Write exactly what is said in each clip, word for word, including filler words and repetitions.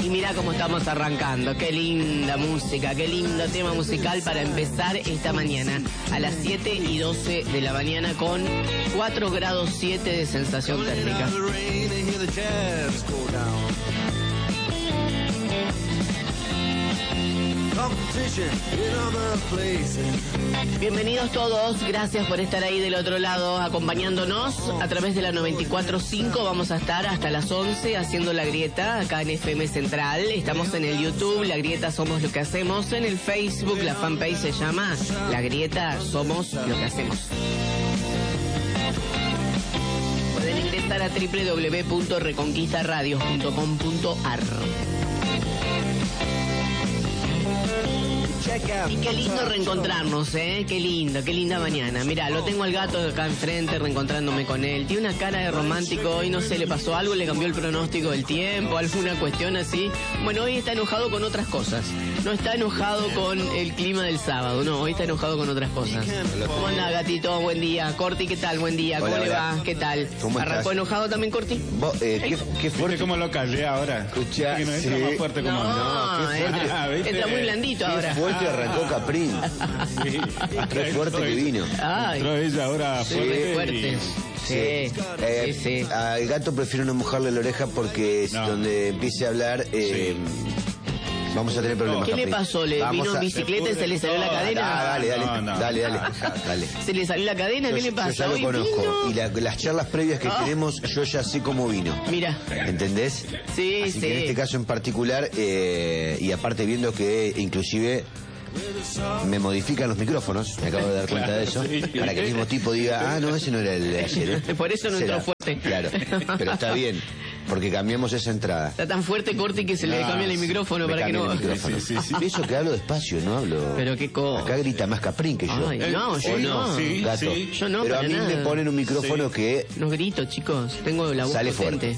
Y mira cómo estamos arrancando. Qué linda música, qué lindo tema musical para empezar esta mañana. A las siete y doce de la mañana con cuatro grados siete de sensación térmica. Bienvenidos todos, gracias por estar ahí del otro lado acompañándonos a través de la noventa y cuatro punto cinco. Vamos a estar hasta las once haciendo La Grieta acá en F M Central. Estamos en el YouTube, La Grieta Somos Lo que Hacemos. En el Facebook, la fanpage se llama La Grieta Somos Lo que Hacemos. Pueden ingresar a doble u doble u doble u punto reconquista radios punto com punto a r. Y qué lindo reencontrarnos, ¿eh? Qué lindo, qué linda mañana. Mirá, lo tengo al gato acá enfrente, reencontrándome con él. Tiene una cara de romántico, hoy no sé, le pasó algo, le cambió el pronóstico del tiempo, alguna cuestión así. Bueno, hoy está enojado con otras cosas. No está enojado con el clima del sábado, no, hoy está enojado con otras cosas. ¿Cómo anda, gatito? Buen día. Corti, ¿qué tal? Buen día. ¿Cómo hola, le va? Hola. ¿Qué tal? ¿Cómo ¿Arrancó estás? enojado también, Corti? Vos, eh, ¿qué, qué fuerte? ¿Cómo lo callé ahora? Escuchá, que no sí. entra más fuerte como No, no, qué fuerte. entra, Ah, ¿viste? entra muy blandito Qué ahora. fuerte arrancó Caprín. Sí. Qué fuerte que vino. Ay, Entró ella ahora sí, fuerte. fuerte. y- Sí, Eh, sí, sí. Al gato prefiero no mojarle la oreja porque No. donde empiece a hablar eh, vamos a tener problemas. ¿Qué le Caprín. pasó? ¿Le Vamos vino en a- bicicleta y se le salió la No, cadena? Ah, dale, dale, No, no. dale, dale, dale. ¿Se le salió la cadena? ¿Qué Yo- le pasa? Yo ya lo ¿Hoy conozco. vino? Y la- las charlas previas que Ah. tenemos, yo ya sé cómo vino. Mira, ¿Entendés? sí, Así sí. que en este caso en particular, eh, y aparte viendo que inclusive me modifican los micrófonos, me acabo de dar cuenta de eso, sí. para que el mismo tipo diga, ah, no, ese no era el de ayer. ¿eh? Por eso no Será. entró fuerte. Claro, pero está bien, porque cambiamos esa entrada. Está tan fuerte, Corti, que se le Ah, cambia el sí. micrófono Me para que cambia no... el micrófono. Sí, sí, sí. Eso que hablo despacio, no hablo... Pero qué cosa. Acá grita más Caprín que yo. Ay, no, yo ¿O no. Sí, Gato. sí. Yo no, Pero a para mí nada. me ponen un micrófono que No grito, chicos. Tengo la voz Sale potente.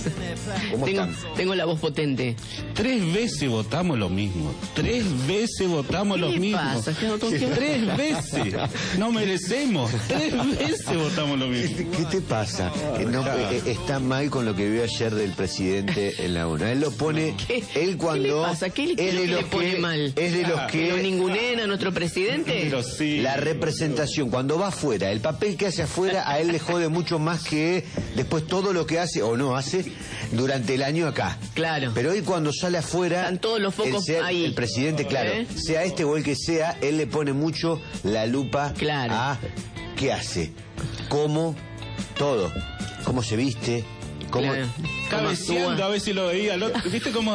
¿Cómo tengo, están? tengo la voz potente. Tres veces votamos lo mismo. Tres veces votamos ¿Qué lo le mismo. pasa? ¿Qué- con quién- Tres veces. No merecemos. Tres veces votamos lo mismo. ¿Qué te pasa? Que no, eh, está mal con lo que vio ayer del presidente en la ONU. Él lo pone, ¿Qué, él cuando... ¿Qué le pasa? ¿Qué le, él qué es le los pone que- mal? Es de los Ah, ¿Que lo que... ninguneen a nuestro presidente? Pero sí. La representación, cuando va afuera, el papel que hace afuera, a él le jode mucho más que después todo lo que hace o no hace durante el año acá. Claro. Pero él cuando sale afuera, Están todos los focos él sea- ahí. el presidente, claro, ¿Eh? sea este o el que sea, él le pone mucho la lupa Claro. a qué hace, cómo, todo, cómo se viste, cómo... Claro. Cabeceando actúa? a ver si lo veía. Lo- ¿Viste cómo?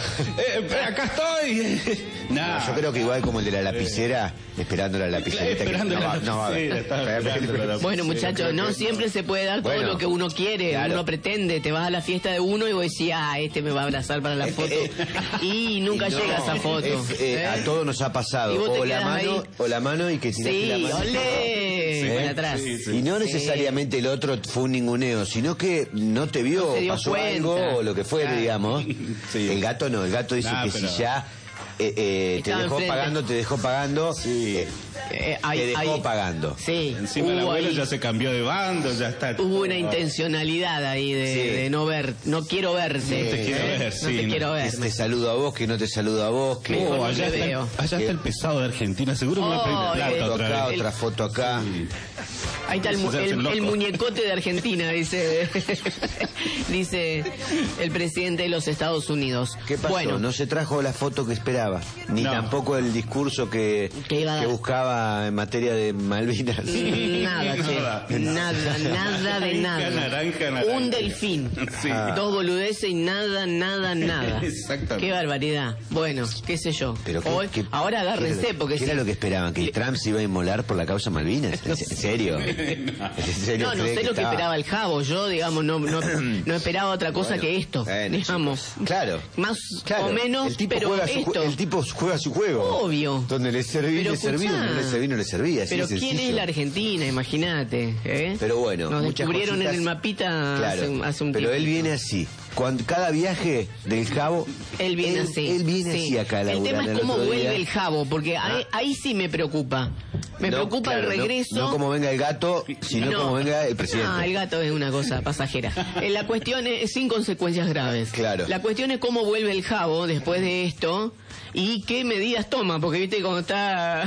Eh, acá estoy. Nah. Yo creo que igual como el de la lapicera, esperando la lapicerita. Esperando que no la va- no va a haber. lapicera, estaba esperando la lapicera. Bueno, muchachos, no siempre se puede dar todo Bueno, lo que uno quiere, claro. uno pretende. Te vas a la fiesta de uno y vos decís, ah, este me va a abrazar para la foto. Y nunca Y no, llega esa foto. es- eh, ¿eh? A todos nos ha pasado. Y vos te O la quedás mano, ahí. o la mano y que tiraste Sí, la mano. olé, Sí, para atrás. sí, sí. Y no Sí. necesariamente el otro fue un ninguneo, sino que no te vio, No se dio pasó cuenta. algo o lo que fuera, Claro. digamos. Sí. El gato no, el gato dice Nah, que pero- si ya eh, eh, te Estaba dejó enfrente. pagando, te dejó pagando, eh, Eh, ahí- te dejó ahí- pagando. Sí, Encima el hubo abuelo ahí- ya se cambió de bando, ya está. Hubo una intencionalidad ahí de, Sí. de no ver, no quiero verte. No te quiero ¿eh? ver, No sí, te no. quiero Que ver. te saludo a vos, que no te saludo a vos, que Mejor Oh, no allá, te está, veo. allá está el pesado de Argentina, seguro que Oh, me prende eh, plata foto otra acá, vez. otra foto acá. Sí. Ahí está el, mu- Se hacen el- el locos. muñecote de Argentina, dice dice el presidente de los Estados Unidos. ¿Qué pasó? Bueno, No se trajo la foto que esperaba, ni No. tampoco el discurso que, Que iba a dar. que buscaba en materia de Malvinas. nada, che. Nada. Nada, nada de nada. Naranja, naranja. Un delfín. Sí. Ah. Dos boludeces y nada, nada, nada. Exactamente. Qué barbaridad. Bueno, qué sé yo. Pero qué- Hoy, qué- ahora ¿qué agárrense era lo- porque ¿Qué si- era lo que esperaban? ¿Que Trump se iba a inmolar por la causa Malvinas? ¿En se- en serio? ¿En serio No, no cree sé lo que estaba- esperaba el Jabo. Yo, digamos, no, no, no esperaba otra cosa Bueno, que esto. bueno, digamos. chicos, claro. Más Claro, o menos, el tipo pero juega su, esto. jue- el tipo juega su juego. Obvio. Donde le serví, Pero le serví, escuchá. donde no le serví, no le servía. así Pero de ¿quién sencillo. es la Argentina? Imagínate. ¿eh? Pero bueno, Nos muchas descubrieron cositas. en el mapita Claro, hace, hace un pero tiempo. él viene así. Cuando, cada viaje del Jabo, Él viene él, así. Él viene sí. así acá a El laburar tema es el cómo otro vuelve día. el Jabo, porque ahí, ahí sí me preocupa. Me no, preocupa claro, el regreso. No, no como venga el gato, sino No. como venga el presidente. Ah, el gato es una cosa pasajera. Eh, La cuestión es sin consecuencias graves. Claro. La cuestión es cómo vuelve el Jabo después de esto y qué medidas toma, porque viste cuando está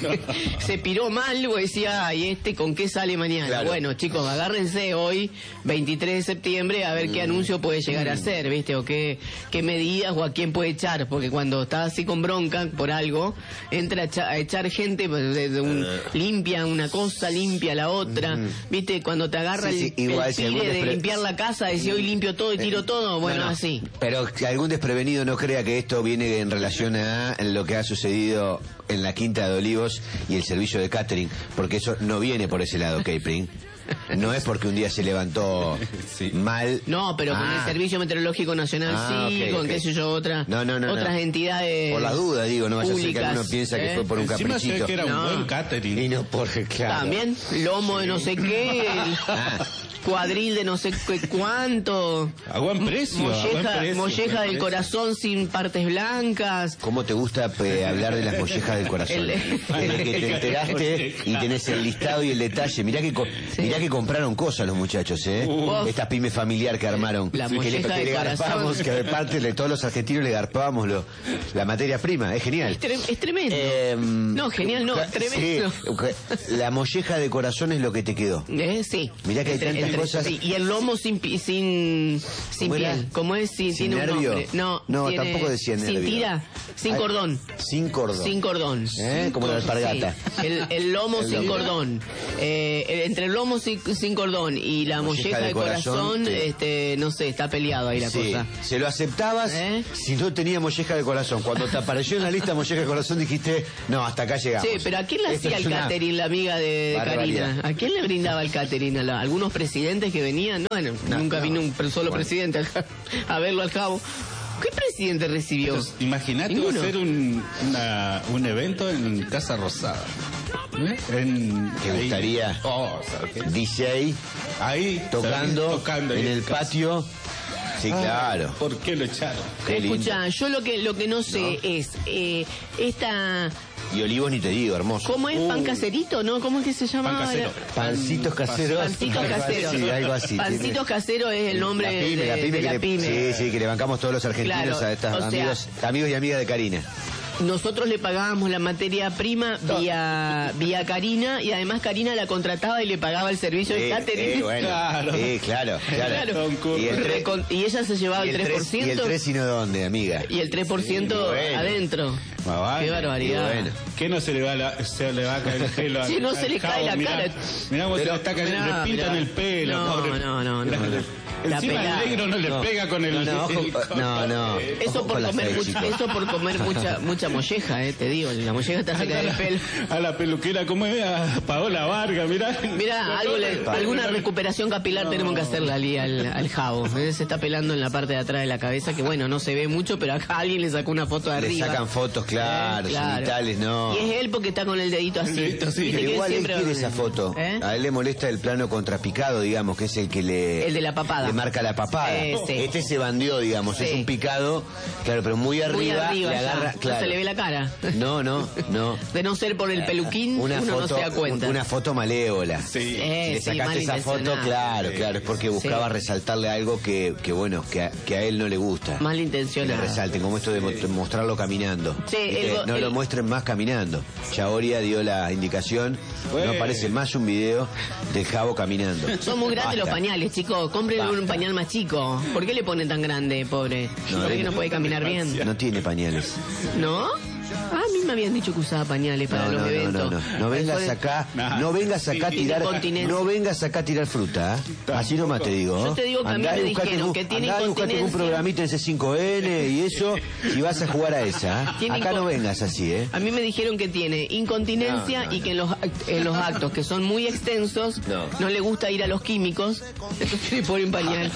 se piró mal, o decía, ay, este con qué sale mañana. Claro. Bueno, chicos, agárrense hoy, veintitrés de septiembre, a ver qué anuncio puede llegar a hacer, viste, o qué, qué medidas o a quién puede echar, porque cuando está así con bronca por algo, entra a, echa- a echar gente, pues, de, de un, limpia una cosa, limpia la otra, viste, cuando te agarra Sí, sí, el, igual, el si pire algún de despre- limpiar la casa, decir hoy limpio todo y tiro todo, bueno, No, no. así. Pero que algún desprevenido no crea que esto viene en relación a lo que ha sucedido en la Quinta de Olivos y el servicio de catering, porque eso no viene por ese lado, catering. No es porque un día se levantó Sí. mal. No, pero con Ah, el Servicio Meteorológico Nacional Ah, sí, ok, con ok. qué sé yo, otra, No, no, no, otras no. entidades Por la duda, digo, no vaya a ser que públicas, alguno piensa que ¿eh? fue por un Encima se ve caprichito. que era un No. buen catering. Y no porque, claro. También, lomo de no sé qué, el Ah. cuadril de no sé qué cuánto. A buen precio, a buen Molleja, precio, molleja buen del precio. corazón sin partes blancas. ¿Cómo te gusta eh, hablar de las mollejas del corazón? El- Desde que te enteraste y tenés el listado y el detalle. Mirá que, co- mirá que compraron cosas los muchachos, ¿eh? Uh. Esta pyme familiar que armaron. La que le, molleja que del le corazón. garpamos, que de parte de todos los argentinos le garpábamos lo- la materia prima. Es genial. Es, tre- es tremendo. Eh, no, genial, no, ja- tremendo. sí, la molleja de corazón es lo que te quedó. Eh, sí. Mirá que hay tantas cosas. sí, y el lomo sin pi- sin sin ¿Cómo era? piel. ¿Cómo es? Sí, ¿Sin tiene nervio? un nombre. No, No, tiene- tampoco decía nervio. Sin tira, sin Ay, cordón. Sin cordón. Sin cordón. ¿Eh? Como la alpargata. Sí. El, el lomo El sin lomo. cordón. Eh, el- entre el lomo sin, sin cordón y la molleja, de corazón, sí. este, no sé, está peleado ahí la Sí, cosa. se lo aceptabas ¿Eh? si no tenía molleja de corazón. Cuando te apareció en la lista molleja de corazón dijiste, no, hasta acá llegamos. Sí, pero ¿a quién le Esto hacía es el una catering la amiga de, de barbaridad. Karina? ¿A quién le brindaba el catering? ¿A la- algunos presidentes que venían? Bueno, No, nunca no. vino un per- solo Bueno. presidente al- a verlo al cabo. ¿Qué presidente recibió? Entonces, imagínate Ninguno. hacer un, una- un evento en Casa Rosada. ¿Eh? En, ¿Te ahí. gustaría? Oh, ¿sabes qué? D J Ahí, tocando, ¿sabes? Tocando ahí en el casa. patio. Sí, Ah, claro. ¿Por qué lo echaron? Qué lindo. Escucha, yo lo que lo que no sé es eh, esta Y olivos ni te digo, hermoso. ¿cómo es pan caserito? ¿No? ¿Cómo es que se llama? Pan casero. Pancitos caseros. Pancitos caseros. Sí, algo así. Pancitos caseros es el nombre la pyme, de, la pyme, de que la le- pyme. Sí, sí, que le bancamos todos los argentinos Claro, a estos o sea- amigos, amigos y amigas de Karina. Nosotros le pagábamos la materia prima vía vía Karina y además Karina la contrataba y le pagaba el servicio de Eh, catering. eh, bueno. Claro. Eh, claro, claro. Claro. Y el tres- Recon- y ella se llevaba y el el tres por tres- y el ciento tres sino dónde, amiga. y el tres por ciento Sí, bueno. adentro. Ah, vale. Qué barbaridad. Y bueno. ¿Qué no se le va, la- se le va a caer el pelo? al- Sí, no se al le cae cabo? la Mirá, cara. Mirá cómo se Pero- le está cayendo, Mirá, le pintan mirá. el pelo. No, pobre. no, no, no. Mirá, La Encima pelada. el negro no le No. pega con el... No, no, ojo, el- no, no. Eso Ojo por con la comer fe, mucha, chicos. eso por comer mucha mucha molleja, eh, te digo, la molleja te hace caer el pelo. A la peluquera, ¿cómo es? A Paola Vargas, mirá. Mira, algo le- alguna recuperación capilar tenemos que hacerle al, al, al Jabo. Eh, Se está pelando en la parte de atrás de la cabeza, que bueno, no se ve mucho, pero acá alguien le sacó una foto de Le arriba. sacan fotos, claro, Eh, claro. genitales, no. Y es él porque está con el dedito así. El dedito así. Viste Pero que igual él siempre- quiere esa foto. ¿Eh? A él le molesta el plano contrapicado, digamos, que es el que le... El de la papada. Le marca la papada. Ese. Este se bandió, digamos, Sí. es un picado, claro, pero muy arriba, Muy arriba le ya. agarra, No claro. se le ve la cara. No, no, no. De no ser por el peluquín, Una uno foto, no se da cuenta. una foto malévola. Sí. Eh, Si le sí, sacaste esa foto, malintencionada. claro, claro, es porque buscaba Sí. resaltarle algo que, que bueno, que a, que a él no le gusta. Mal Que le intencionado. resalten, como esto de mo- mostrarlo caminando. Sí, ¿Viste? el go- no el- lo muestren más caminando. Chaoria dio la indicación, Bueno. no aparece más un video del Jabo caminando. Son muy grandes los Basta. pañales, chicos. Compren un Basta. pañal más chico. ¿Por qué le ponen tan grande, pobre? No, ¿Por qué él- no puede caminar bien? No tiene pañales. ¿No? Ah, a mí me habían dicho que usaba pañales para No, los no, no, eventos. no, no. No vengas Eso es- acá, Nah. no vengas acá a Sí, tirar, incontinencia. no vengas acá a tirar fruta, ¿eh? Así nomás te digo. Yo te digo que a mí Andá me y buscate dijeron un- que tiene andá y buscate un incontinencia. programita en C cinco N y eso, y vas a jugar a esa. ¿eh? Tiene Acá no incon- vengas así, ¿eh? A mí me dijeron que tiene incontinencia No, no, y que en los, act- en los actos que son muy extensos No. no, le gusta ir a los químicos, entonces le ponen pañal.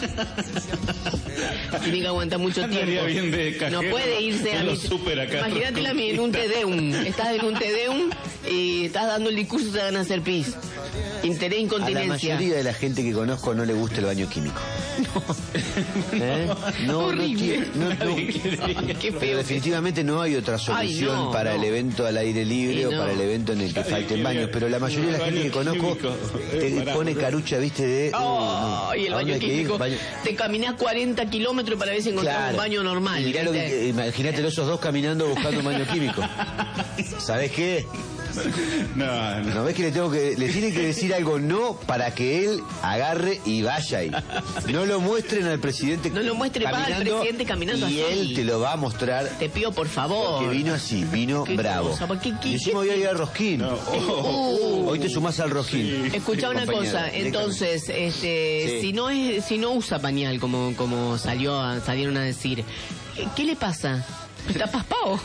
Tiene que aguantar mucho Andaría tiempo. bien de cajero No puede irse a en mi... los súper acá. Imagínate la mi- en un Tedeum. Estás en un Tedeum y estás dando el discurso y se van a hacer pis. Interés, A la incontinencia. mayoría de la gente que conozco no le gusta el baño químico. ¿Eh? No, Horrible. no, tiene- no, no. Ay, qué Pero feo. definitivamente no hay otra solución Ay, no, para no. el evento al aire libre Y o no. para el evento en el que falten baños. Pero la mayoría de la gente que conozco te pone carucha, viste, de... uh, no. Ay, el ¿A dónde baño hay que ir? químico. Baño- Te caminás cuarenta kilómetros para ver si encontrás Claro. un baño normal. Y mirá lo que- ¿viste? imagínate esos dos caminando buscando un baño químico. ¿Sabés qué? No, no. ¿No ves que le tengo que le tienen que decir algo no para que él agarre y vaya ahí? No lo muestren al presidente. No lo muestre, va al caminando, presidente caminando y así. él te lo va a mostrar. Te pido por favor. Que vino así, vino ¿Qué bravo. cosa? ¿Por qué- qué- Y encima qué- voy a ir al Rosquín. Uh, Hoy te sumás al Rosquín. Escuchá una Compañero, cosa, entonces, este, Sí. si no es, si no usa pañal como, como salió, a- salieron a decir, ¿qué le pasa? ¿Está paspado?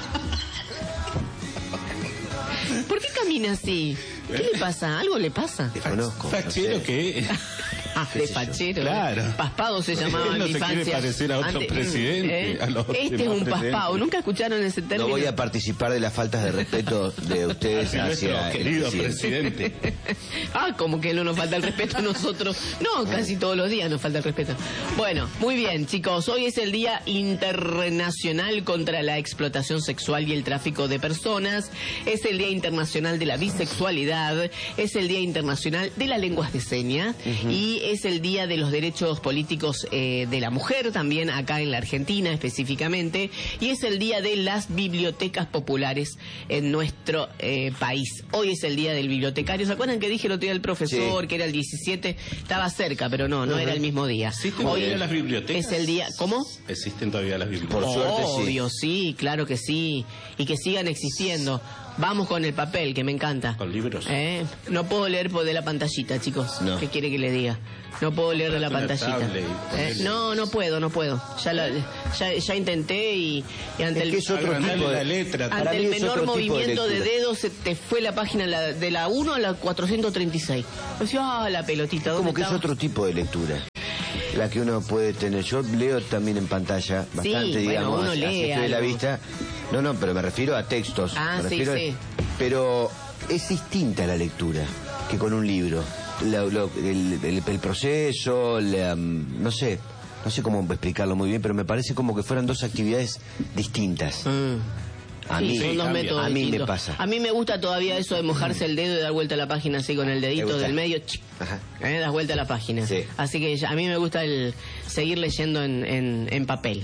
¿Por qué camina así? ¿Qué le pasa? ¿Algo le pasa? Te conozco. ¿Fachero no sé. qué? Ah, de fachero. Claro. Paspado se llamaba en No mi se quiere infancia. parecer a otro presidente, a los Este es demás un paspado. presidentes. ¿Nunca escucharon ese No término? voy a participar de las faltas de respeto de ustedes Hacia nuestro hacia el querido presidente. presidente. Ah, como que no nos falta el respeto a nosotros. No, casi todos los días nos falta el respeto. Bueno, muy bien, chicos. Hoy es el Día Internacional contra la Explotación Sexual y el Tráfico de Personas. Es el Día Internacional de la Bisexualidad. Es el Día Internacional de las Lenguas de Señas. Y es el Día de los Derechos Políticos eh, de la Mujer, también acá en la Argentina específicamente. Y es el Día de las Bibliotecas Populares en nuestro eh, país. Hoy es el Día del Bibliotecario. ¿Se acuerdan que dije el otro día del profesor, Sí. que era el diecisiete? Estaba cerca, pero no, no era el mismo día. ¿Existen Hoy todavía las bibliotecas? es el día... ¿Cómo? Existen todavía las bibliotecas. Por suerte, sí. Obvio, sí, claro que sí. Y que sigan existiendo. Vamos con el papel, que me encanta. Con libros. ¿Eh? No puedo leer por de la pantallita, chicos. No. ¿Qué quiere que le diga? No puedo leer de la Comprate una pantallita. tablet y ¿Eh? ponele. No, no puedo, no puedo. Ya, la- ya, ya intenté y, y ante Es el... que es otro Agrandale tipo de la letra. Para Ante mí el es menor otro tipo de movimiento de, lectura. dedos se te fue la página la- de la uno a la cuatrocientos treinta y seis. O sea, ah, la pelotita. ¿dónde Como que es estaba? otro tipo de lectura. La que uno puede tener. Yo leo también en pantalla bastante, bueno, digamos, uno así lee estoy de la algo. vista. No, no, pero me refiero a textos. Ah, me sí, refiero a- sí. Pero es distinta la lectura que con un libro. La- lo- el, el- el proceso, la, mm, no sé, no sé cómo explicarlo muy bien, pero me parece como que fueran dos actividades distintas. Mm. A Sí, mí, son dos cambia. métodos a mí me distintos. pasa. A mí me gusta todavía eso de mojarse el dedo y dar vuelta a la página así con el ¿Te dedito gusta? del medio. Chic, Ajá. ¿eh? Das vuelta a la página. Sí. Así que ya- a mí me gusta el seguir leyendo en, en, en papel.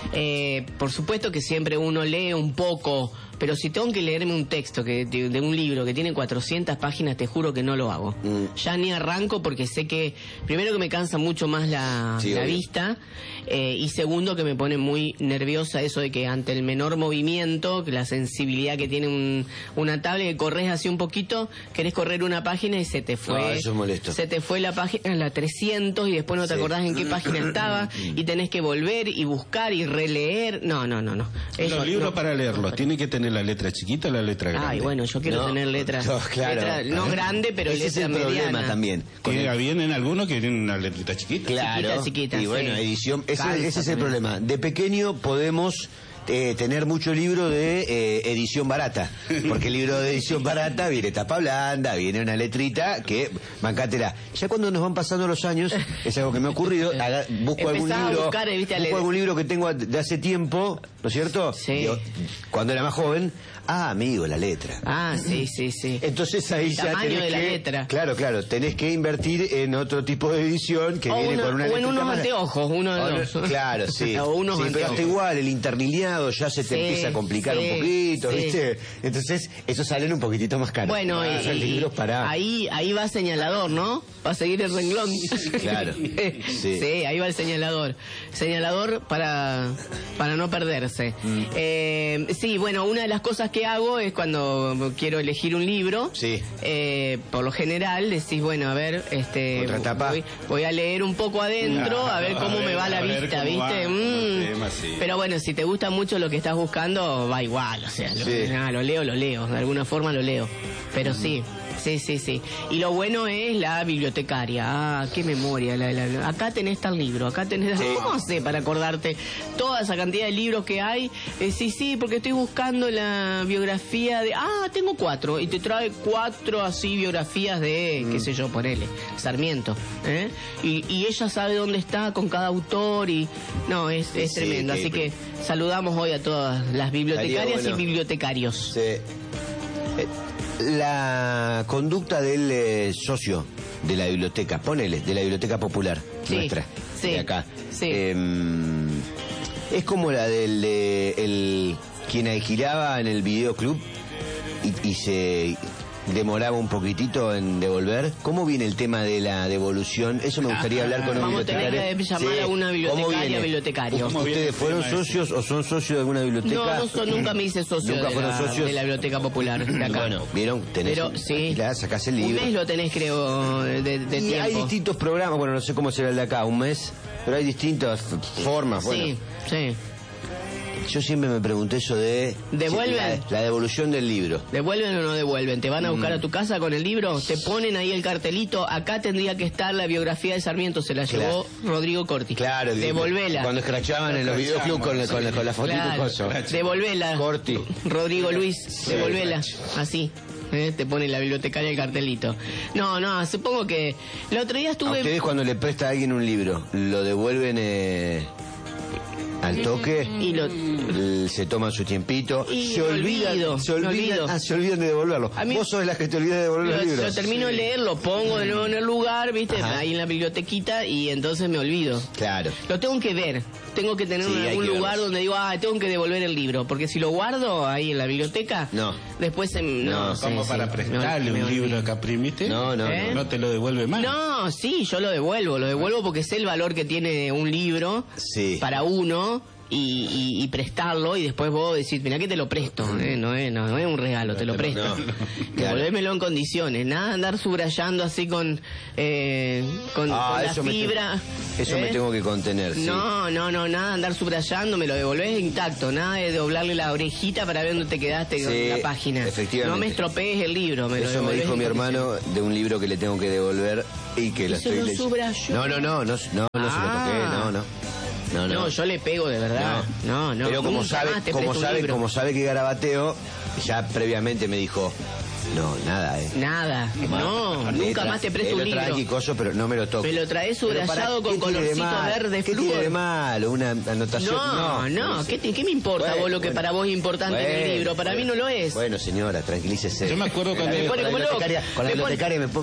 Eh, por supuesto que siempre uno lee un poco, pero si tengo que leerme un texto que de, de un libro que tiene cuatrocientas páginas, te juro que no lo hago. Mm. Ya ni arranco porque sé que, primero que me cansa mucho más la, Sí, la obvio. vista, eh, y segundo que me pone muy nerviosa eso de que ante el menor movimiento, que la sensibilidad que tiene un, una tablet, que corres así un poquito, querés correr una página y se te fue. No, eso es molesto. Se te fue la página, la trescientos, y después no te Sí. acordás en qué página estaba, y tenés que volver y buscar y releer. No, no, no, no. Eso, Los libros no. para leerlos, ¿tiene que tener la letra chiquita o la letra grande? Ay, bueno, yo quiero No, tener letra, no, claro. letra- no grande, pero ese es letra el mediana. problema también. Con Que el- vienen algunos que tienen una letrita chiquita. Claro. Chiquita, chiquita, y bueno, sí. edición. Ese, Calza ese es el también. problema. De pequeño podemos eh, tener mucho libro de eh, edición barata. Porque el libro de edición barata viene tapa blanda, viene una letrita que, bancátela. Ya cuando nos van pasando los años, es algo que me ha ocurrido, haga- busco algún Empezás a libro, buscar, eh, viste, a busco leer. algún libro que tengo de hace tiempo, ¿no es cierto? Sí. Digo, cuando era más joven, ah, amigo, la letra. Ah, sí, sí, sí. Entonces ahí El ya tamaño tenés de la que, letra. claro, claro, tenés que invertir en otro tipo de edición que O, viene uno- con una o en letrita unos más- anteojos, uno de o no- los. Claro, sí. O unos Sí, pero anteojos. hasta igual, el interlineado ya se te Sí, empieza a complicar sí, un poquito, sí. ¿viste? Entonces, esos salen un poquitito más caros. Bueno, Ah, y, son y- libros para... ahí, ahí va señalador, ¿no? Va a seguir el renglón. Claro, sí. Sí, ahí va el señalador. Señalador para, para no perderse. Mm. Eh, sí, bueno, una de las cosas que hago es cuando quiero elegir un libro. Sí. eh, por lo general decís, bueno, a ver, este, Contratapa. voy, voy a leer un poco adentro, Ah, a ver a cómo ver, me va la a ver vista, cómo va ¿viste? con el Mm. tema, sí. Pero bueno, si te gusta mucho lo que estás buscando, va igual, o sea, lo, Sí. ah, lo leo, lo leo, de alguna forma lo leo. Pero sí, Sí, sí, sí. Y lo bueno es la bibliotecaria. Ah, qué memoria. La, la, acá tenés tal libro, acá tenés... Sí. ¿Cómo sé para acordarte toda esa cantidad de libros que hay? Eh, sí, sí, porque estoy buscando la biografía de... Ah, tengo cuatro. Y te trae cuatro así biografías de, mm. qué sé yo, ponele, Sarmiento. ¿eh? Y, y ella sabe dónde está con cada autor y... No, es, es sí, tremendo. Que... Así que saludamos hoy a todas las bibliotecarias bueno. y bibliotecarios. Sí. Eh, la conducta del eh, socio de la biblioteca, ponele, de la biblioteca popular sí, nuestra, sí, de acá, sí. eh, es como la del de, el, quien alquilaba en el videoclub y, y se demoraba un poquitito en devolver. ¿Cómo viene el tema de la devolución? Eso me gustaría hablar con los bibliotecarios. Vamos a tener que llamar sí. a una bibliotecaria bibliotecario. ¿Ustedes fueron socios o son socios de alguna biblioteca? No, no son, nunca me hice socio ¿Nunca de, fueron la, socios? de la biblioteca popular de acá. Bueno, ¿vieron? Tenés Pero, sí. La, sacás el libro. Un mes lo tenés, creo, de, de y tiempo. Hay distintos programas, bueno, no sé cómo será el de acá, un mes, pero hay distintas formas. Bueno. Sí, sí. Yo siempre me pregunté eso de... ¿Devuelven? La, la devolución del libro. ¿Devuelven o no devuelven? ¿Te van a buscar mm. a tu casa con el libro? ¿Te ponen ahí el cartelito? Acá tendría que estar la biografía de Sarmiento, se la llevó claro. Rodrigo Corti. Claro. Devolvela. Cuando escrachaban en los videoclubs con, la, con, la, con la fotito claro. y coso. Devolvela. Corti. Rodrigo Luis, sí, devolvela. Así. ¿Eh? Te pone la bibliotecaria el cartelito. No, no, supongo que... El otro día estuve... ¿A ustedes cuando le presta a alguien un libro, lo devuelven... Eh... al toque y lo, se toman su tiempito y se olvidan olvido, se olvidan, ah, se olvidan de devolverlo. Mí, vos sos la que te olvidas de devolver lo, los libros. Lo termino sí. de leer, lo pongo de nuevo en el lugar, viste, Ajá. ahí en la bibliotequita y entonces me olvido. Claro. Lo tengo que ver. Tengo que tener sí, un lugar donde digo, ah, tengo que devolver el libro, porque si lo guardo ahí en la biblioteca, no. después se, no, no como sí, para sí, prestarle me, un me libro que imprimiste, no, no, ¿Eh? no, no te lo devuelve más. No, sí, yo lo devuelvo, lo devuelvo porque sé el valor que tiene un libro sí. para uno. Y, y, y prestarlo y después vos decís, mirá que te lo presto, ¿eh? no, es, no, no es un regalo, te lo presto. No, no. Devolvémelo en condiciones, nada andar subrayando así con, eh, con, ah, con la fibra. Me te, eso ¿eh? me tengo que contener. Sí. No, no, no, nada andar subrayando, me lo devolvés intacto, nada de doblarle la orejita para ver dónde te quedaste sí, con la página. Efectivamente. No me estropees el libro. Me eso lo me dijo mi hermano de un libro que le tengo que devolver y que lo estoy leyendo. No, no, no, no, no, no, no ah. se lo toqué, no, no. No, no. no, yo le pego de verdad. No, no. no. Pero como sabe, como sabe, como sabe que garabateo, ya previamente me dijo, no, nada, eh. Nada. No, nunca tra- más te presto un libro. Me lo trae coso, pero no me lo toques. Me lo traes subrayado con colorcito verde ¿Qué flúor. tiene de malo? Una anotación. No, no, no. ¿Qué, te, ¿qué me importa bueno, vos lo que bueno, para vos es importante bueno, en el libro? Para bueno, mí no lo es. Bueno, señora, tranquilícese. Yo me acuerdo cuando... Me pone como loco. Con la bibliotecaria me pongo